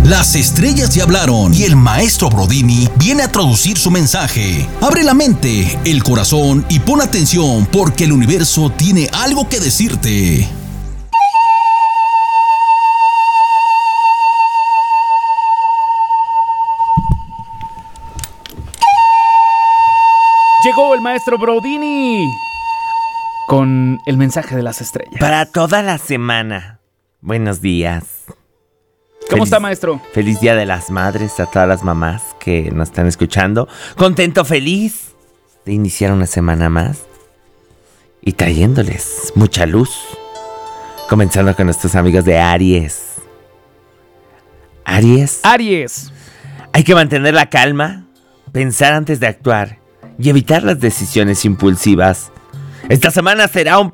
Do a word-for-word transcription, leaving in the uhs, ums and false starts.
Las estrellas ya hablaron y el maestro Brodini viene a traducir su mensaje. Abre la mente, el corazón y pon atención porque el universo tiene algo que decirte. Llegó el maestro Brodini con el mensaje de las estrellas. Para toda la semana. Buenos días. ¿Cómo Feliz, está, maestro? Feliz Día de las Madres a todas las mamás que nos están escuchando. Contento, feliz de iniciar una semana más y trayéndoles mucha luz. Comenzando con nuestros amigos de Aries. Aries. Aries. Hay que mantener la calma, pensar antes de actuar y evitar las decisiones impulsivas. Esta semana será un